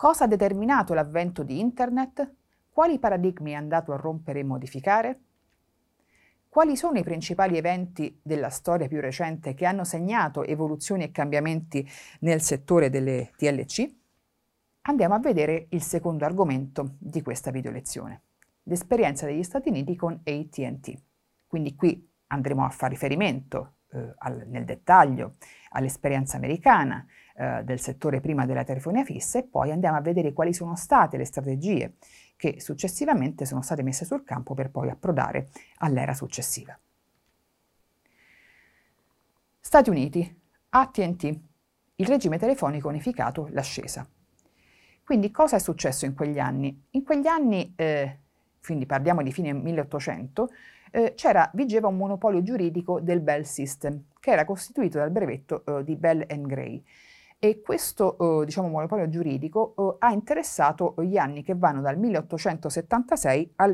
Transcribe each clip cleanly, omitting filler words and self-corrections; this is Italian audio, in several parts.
Cosa ha determinato l'avvento di Internet? Quali paradigmi è andato a rompere e modificare? Quali sono i principali eventi della storia più recente che hanno segnato evoluzioni e cambiamenti nel settore delle TLC? Andiamo a vedere il secondo argomento di questa video lezione, l'esperienza degli Stati Uniti con AT&T. Quindi qui andremo a fare riferimento nel dettaglio all'esperienza americana del settore prima della telefonia fissa e poi andiamo a vedere quali sono state le strategie che successivamente sono state messe sul campo per poi approdare all'era successiva. Stati Uniti, AT&T, il regime telefonico unificato, l'ascesa. Quindi cosa è successo in quegli anni? In quegli anni, quindi parliamo di fine 1800, vigeva un monopolio giuridico del Bell System, che era costituito dal brevetto di Bell and Gray. E questo monopolio giuridico ha interessato gli anni che vanno dal 1876 al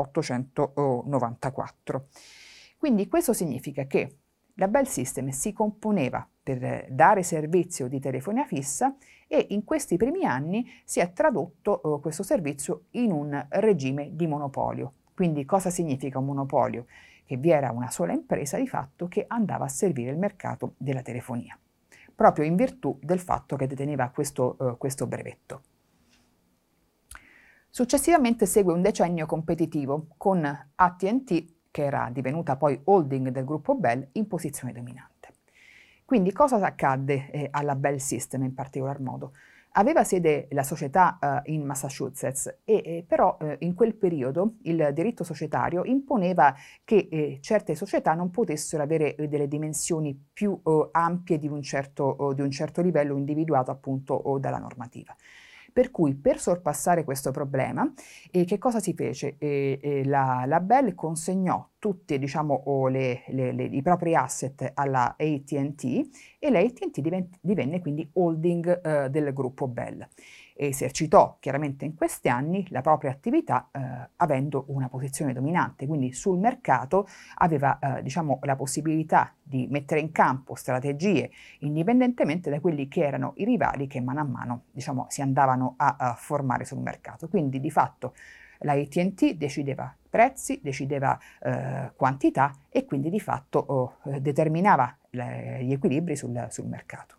1894. Quindi questo significa che la Bell System si componeva per dare servizio di telefonia fissa e in questi primi anni si è tradotto questo servizio in un regime di monopolio. Quindi cosa significa un monopolio? Che vi era una sola impresa di fatto che andava a servire il mercato della telefonia, proprio in virtù del fatto che deteneva questo brevetto. Successivamente segue un decennio competitivo con AT&T, che era divenuta poi holding del gruppo Bell, in posizione dominante. Quindi cosa accadde alla Bell System in particolar modo? Aveva sede la società in Massachusetts però in quel periodo il diritto societario imponeva che certe società non potessero avere delle dimensioni più ampie di un certo livello individuato appunto dalla normativa. Per cui per sorpassare questo problema, che cosa si fece? La Bell consegnò tutti i propri asset alla AT&T e la AT&T divenne quindi holding del gruppo Bell. Esercitò chiaramente in questi anni la propria attività avendo una posizione dominante, quindi sul mercato aveva la possibilità di mettere in campo strategie indipendentemente da quelli che erano i rivali che mano a mano si andavano a formare sul mercato. Quindi di fatto la AT&T decideva prezzi, decideva quantità e quindi di fatto determinava gli equilibri sul mercato.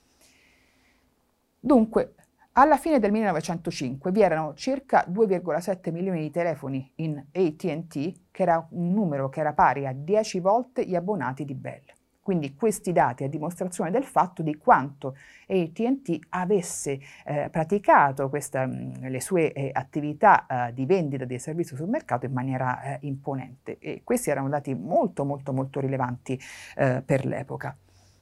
Dunque, alla fine del 1905 vi erano circa 2,7 milioni di telefoni in AT&T, che era un numero che era pari a 10 volte gli abbonati di Bell. Quindi questi dati a dimostrazione del fatto di quanto AT&T avesse praticato le sue attività di vendita dei servizi sul mercato in maniera imponente. E questi erano dati molto rilevanti per l'epoca.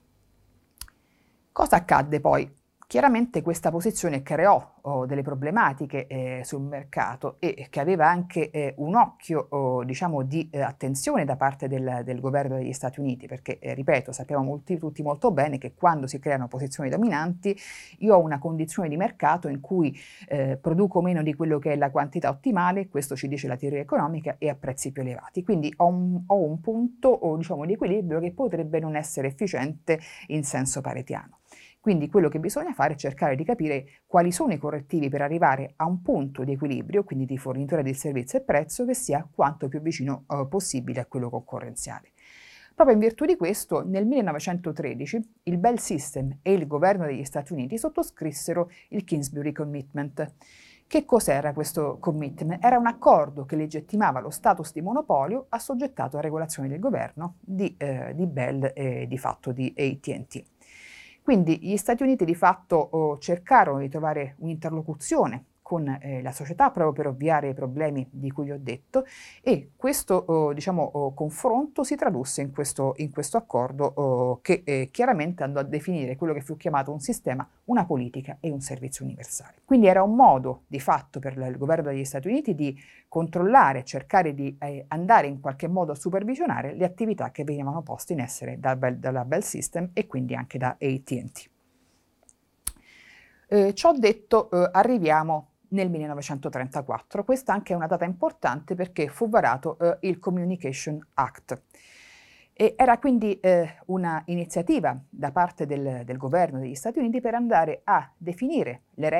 Cosa accadde poi? Chiaramente questa posizione creò delle problematiche sul mercato e che aveva anche un occhio di attenzione da parte del governo degli Stati Uniti, perché ripeto, sappiamo tutti molto bene che quando si creano posizioni dominanti io ho una condizione di mercato in cui produco meno di quello che è la quantità ottimale, questo ci dice la teoria economica, e a prezzi più elevati. Quindi ho un punto di equilibrio che potrebbe non essere efficiente in senso paretiano. Quindi quello che bisogna fare è cercare di capire quali sono i correttivi per arrivare a un punto di equilibrio, quindi di fornitura di servizio e prezzo, che sia quanto più vicino possibile a quello concorrenziale. Proprio in virtù di questo, nel 1913 il Bell System e il governo degli Stati Uniti sottoscrissero il Kingsbury Commitment. Che cos'era questo commitment? Era un accordo che legittimava lo status di monopolio assoggettato a regolazioni del governo di Bell e di fatto di AT&T. Quindi gli Stati Uniti di fatto cercarono di trovare un'interlocuzione con la società proprio per ovviare ai problemi di cui ho detto e questo confronto si tradusse in questo accordo che chiaramente andò a definire quello che fu chiamato un sistema, una politica e un servizio universale. Quindi era un modo di fatto per il governo degli Stati Uniti di controllare, cercare di andare in qualche modo a supervisionare le attività che venivano poste in essere dalla Bell System e quindi anche da AT&T. Ciò detto, arriviamo nel 1934. Questa anche è una data importante perché fu varato il Communication Act. E era quindi una iniziativa da parte del governo degli Stati Uniti per andare a definire le regole